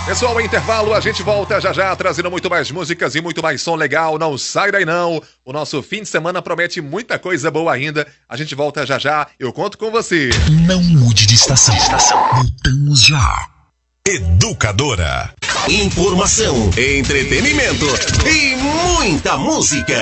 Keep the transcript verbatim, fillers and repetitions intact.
Pessoal, intervalo, a gente volta já já trazendo muito mais músicas e muito mais som legal. Não sai daí não. O nosso fim de semana promete muita coisa boa ainda. A gente volta já já. Eu conto com você. Não mude de estação. estação. Voltamos já. Educadora. Informação, entretenimento e muita música.